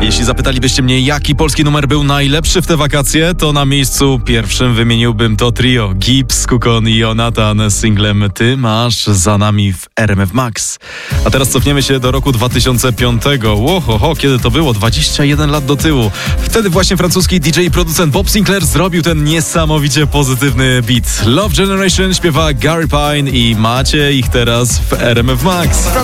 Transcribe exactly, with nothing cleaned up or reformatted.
Jeśli zapytalibyście mnie, jaki polski numer był najlepszy w te wakacje, to na miejscu pierwszym wymieniłbym to trio Gibbs, Kukon i Jonathan z singlem Ty masz za nami w R M F Max. A teraz cofniemy się do roku dwa tysiące piątego. Łohoho, kiedy to było? dwadzieścia jeden lat do tyłu. Wtedy właśnie francuski D J i producent Bob Sinclair zrobił ten niesamowicie pozytywny beat. Love Generation śpiewa Gary Pine i macie ich teraz w R M F Max.